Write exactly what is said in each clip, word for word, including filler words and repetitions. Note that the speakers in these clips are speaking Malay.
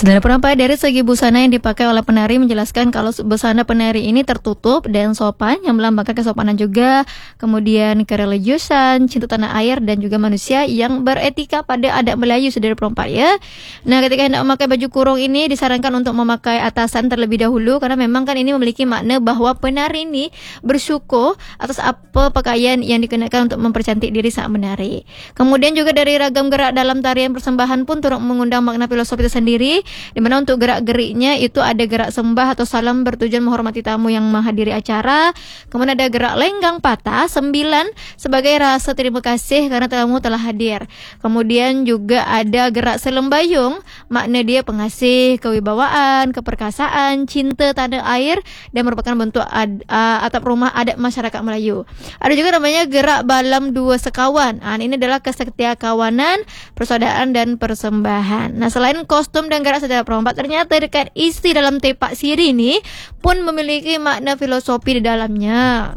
Saudara perempuan, dari segi busana yang dipakai oleh penari menjelaskan kalau busana penari ini tertutup dan sopan yang melambangkan kesopanan juga, kemudian kereligiusan, cinta tanah air dan juga manusia yang beretika pada adat Melayu, saudara perempuan ya. Nah, ketika hendak memakai baju kurung ini disarankan untuk memakai atasan terlebih dahulu karena memang kan ini memiliki makna bahwa penari ini bersyukur atas apa pakaian yang dikenakan untuk mempercantik diri saat menari. Kemudian juga dari ragam gerak dalam tarian persembahan pun turut mengundang makna filosofi tersendiri, di mana untuk gerak-geriknya itu ada gerak sembah atau salam bertujuan menghormati tamu yang menghadiri acara. Kemudian ada gerak lenggang patah sembilan sebagai rasa terima kasih karena tamu telah hadir. Kemudian juga ada gerak selembayung, makna dia pengasih, kewibawaan, keperkasaan, cinta tanah air dan merupakan bentuk ad, uh, atap rumah adat masyarakat Melayu. Ada juga namanya gerak balam dua sekawan. Uh, ini adalah kesetiaan kawanan, persaudaraan dan persembahan. Nah, selain kostum dan gerak saudara perempuan, ternyata dekat isi dalam tepak siri ni pun memiliki makna filosofi di dalamnya.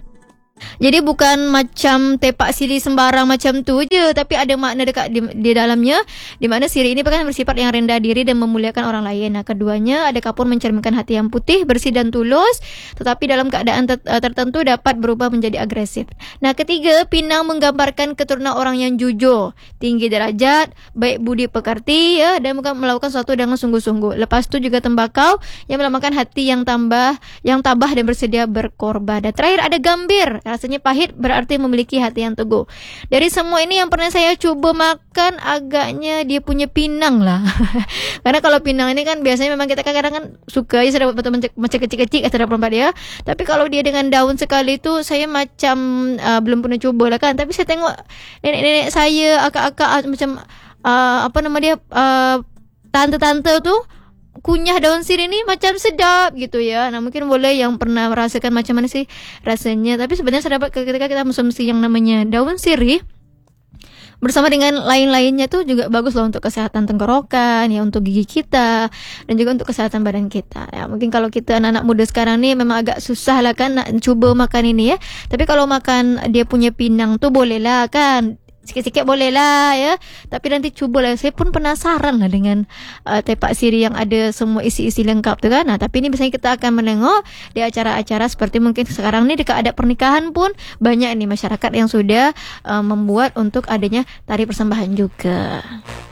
Jadi bukan macam tepak siri sembarang macam tu je, tapi ada makna dekat di, di dalamnya, di mana siri ini kan bersifat yang rendah diri dan memuliakan orang lain. Nah, keduanya adakah pun mencerminkan hati yang putih, bersih dan tulus, tetapi dalam keadaan ter, tertentu dapat berubah menjadi agresif. Nah, ketiga, pinang menggambarkan keturunan orang yang jujur, tinggi derajat, baik budi pekerti ya, dan bukan melakukan sesuatu dengan sungguh-sungguh. Lepas tu juga tembakau yang melambangkan hati yang tambah, yang tabah dan bersedia berkorban. Dan terakhir ada gambir, rasanya pahit berarti memiliki hati yang teguh. Dari semua ini yang pernah saya cuba makan, agaknya dia punya pinang lah. Karena kalau pinang ini kan biasanya memang kita kadang-kadang kan suka ya sudah betul macam kecil-kecil kata perempuan dia. Tapi kalau dia dengan daun sekali tu saya macam uh, belum pernah cuba lah kan. Tapi saya tengok nenek-nenek saya, akak-akak macam uh, apa nama dia uh, tante-tante tu kunyah daun sirih ni macam sedap gitu ya. Nah, mungkin boleh yang pernah merasakan macam mana sih rasanya. Tapi sebenarnya saya dapat ketika kita konsumsi yang namanya daun sirih bersama dengan lain-lainnya tuh juga bagus loh untuk kesehatan tenggorokan ya, untuk gigi kita dan juga untuk kesehatan badan kita ya. Mungkin kalau kita anak-anak muda sekarang nih memang agak susah lah kan nak cuba makan ini ya. Tapi kalau makan dia punya pinang tuh boleh lah kan, sikit-sikit boleh lah ya. Tapi nanti cubalah. Saya pun penasaran lah dengan uh, tepak siri yang ada semua isi-isi lengkap tu kan. Nah, tapi ini biasanya kita akan menengok di acara-acara seperti mungkin sekarang ni dekat adat pernikahan pun banyak nih masyarakat yang sudah uh, membuat untuk adanya tari persembahan juga.